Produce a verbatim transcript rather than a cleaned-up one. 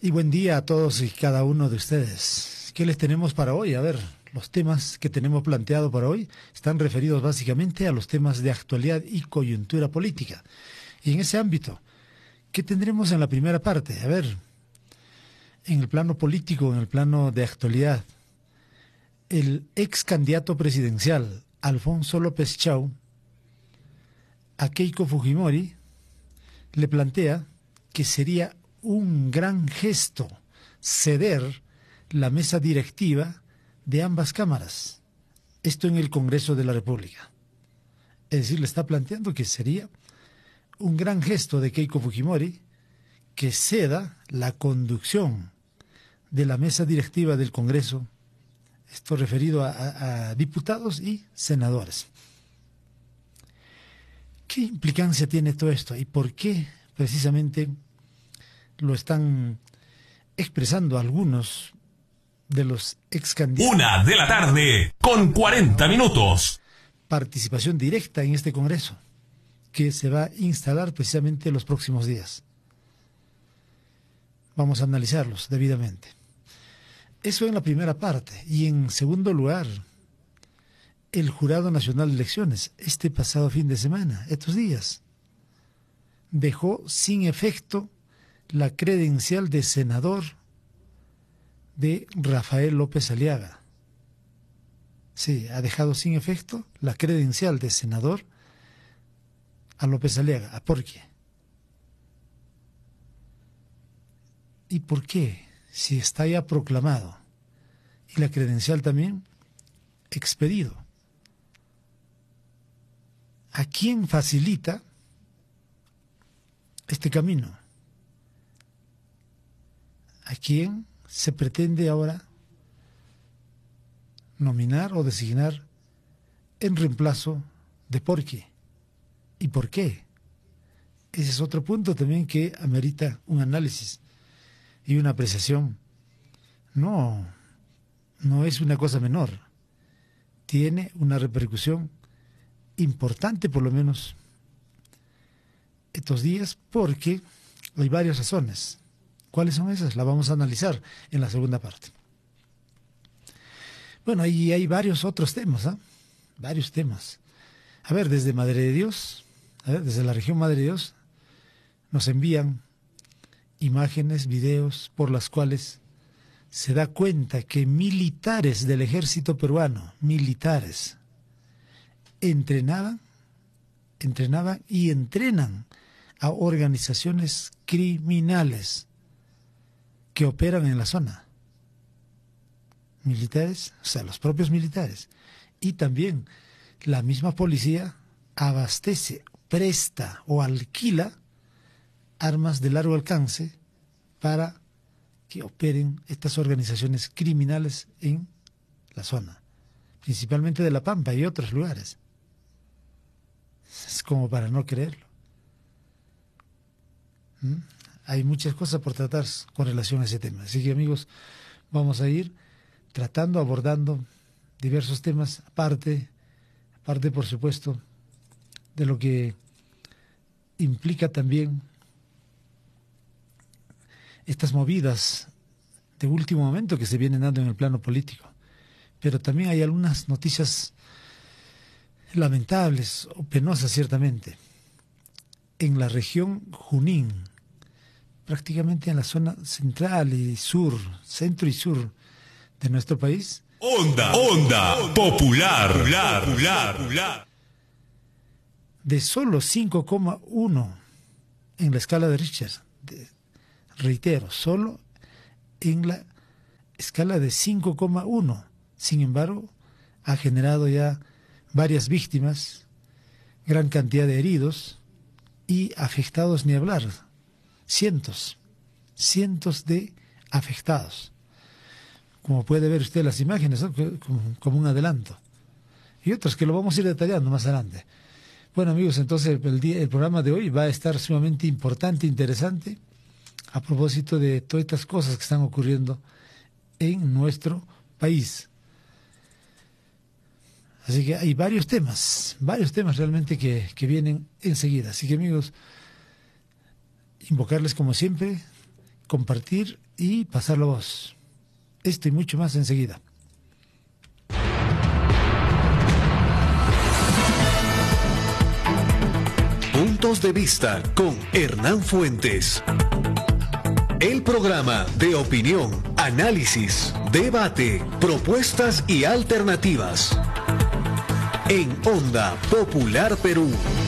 Y buen día a todos y cada uno de ustedes. ¿Qué les tenemos para hoy? A ver, los temas que tenemos planteado para hoy están referidos básicamente a los temas de actualidad y coyuntura política. Y en ese ámbito, ¿qué tendremos en la primera parte? A ver, en el plano político, en el plano de actualidad, el ex candidato presidencial Alfonso López Chau a Keiko Fujimori le plantea que sería un gran gesto ceder la mesa directiva de ambas cámaras, esto en el Congreso de la República. Es decir, le está planteando que sería un gran gesto de Keiko Fujimori que ceda la conducción de la mesa directiva del Congreso, esto referido a, a, a diputados y senadores. ¿Qué implicancia tiene todo esto y por qué precisamente lo están expresando algunos de los ex candidatos? Una de la tarde con cuarenta minutos. Participación directa en este Congreso que se va a instalar precisamente los próximos días. Vamos a analizarlos debidamente. Eso en la primera parte. Y en segundo lugar, el Jurado Nacional de Elecciones, este pasado fin de semana, estos días, dejó sin efecto la credencial de senador de Rafael López Aliaga. Sí, ha dejado sin efecto la credencial de senador a López Aliaga. ¿Por qué? ¿Y por qué? Si está ya proclamado y la credencial también expedido. ¿A quién facilita este camino? ¿A quién se pretende ahora nominar o designar en reemplazo de Porqui? ¿Y por qué? Ese es otro punto también que amerita un análisis y una apreciación. No, no es una cosa menor. Tiene una repercusión importante, por lo menos estos días, porque hay varias razones. ¿Cuáles son esas? Las vamos a analizar en la segunda parte. Bueno, ahí hay varios otros temas, ¿eh? Varios temas. A ver, desde Madre de Dios, a ver, desde la región Madre de Dios, nos envían imágenes, videos por las cuales se da cuenta que militares del ejército peruano, militares, entrenaban, entrenaban y entrenan a organizaciones criminales que operan en la zona. Militares, o sea, los propios militares. Y también la misma policía abastece, presta o alquila armas de largo alcance para que operen estas organizaciones criminales en la zona, principalmente de La Pampa y otros lugares. Es como para no creerlo. ¿Mm? Hay muchas cosas por tratar con relación a ese tema. Así que, amigos, vamos a ir tratando, abordando diversos temas, aparte, aparte por supuesto, de lo que implica también estas movidas de último momento que se vienen dando en el plano político. Pero también hay algunas noticias lamentables o penosas, ciertamente. En la región Junín, prácticamente en la zona central y sur, centro y sur de nuestro país. Onda, onda, popular, popular, popular, popular. De solo cinco coma uno en la escala de Richter. De, reitero, solo en la escala de cinco coma uno. Sin embargo, ha generado ya varias víctimas, gran cantidad de heridos y afectados ni hablar. Cientos, cientos de afectados. Como puede ver usted las imágenes, ¿no? como, como un adelanto. Y otros que lo vamos a ir detallando más adelante. Bueno, amigos, entonces el, día, el programa de hoy va a estar sumamente importante, interesante, a propósito de todas estas cosas que están ocurriendo en nuestro país. Así que hay varios temas, varios temas realmente que, que vienen enseguida. Así que, amigos, invocarles como siempre compartir y pasar la voz. Esto y mucho más enseguida. Puntos de vista con Hernán Fuentes. El programa de opinión, análisis, debate, propuestas y alternativas. En Onda Popular Perú.